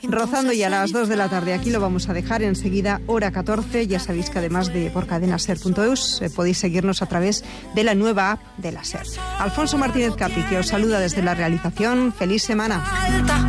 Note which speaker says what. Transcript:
Speaker 1: rozando ya las 2 de la tarde. Aquí lo vamos a dejar enseguida, hora 14. Ya sabéis que además de por cadenaser.eus podéis seguirnos a través de la nueva app de la SER. Alfonso Martínez Capi, que os saluda desde la realización. ¡Feliz semana!